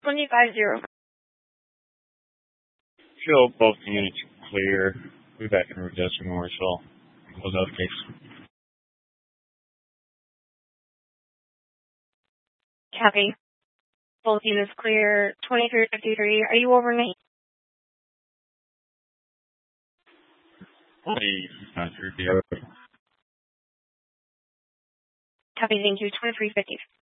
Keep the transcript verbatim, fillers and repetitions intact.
twenty-five zero. Show both units clear. We'll be back in route desk for Morrisville. Close out the case. Copy. Both units clear. twenty-three fifty-three. Are you overnight? Please, not through the other. Copy. Thank you. twenty-three fifty.